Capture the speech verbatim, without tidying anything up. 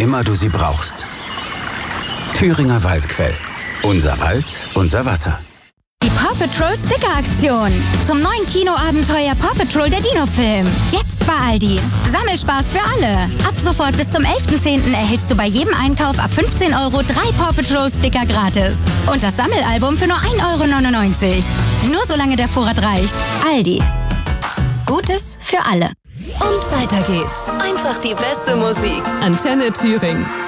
immer du sie brauchst. Thüringer Waldquell. Unser Wald, unser Wasser. Die Paw Patrol Sticker-Aktion. Zum neuen Kinoabenteuer Paw Patrol der Dino-Film. Jetzt bei Aldi. Sammelspaß für alle. Ab sofort bis zum elften zehnten erhältst du bei jedem Einkauf ab fünfzehn Euro drei Paw Patrol Sticker gratis. Und das Sammelalbum für nur ein Euro neunundneunzig. Nur solange der Vorrat reicht. Aldi. Gutes für alle. Und weiter geht's. Einfach die beste Musik. Antenne Thüringen.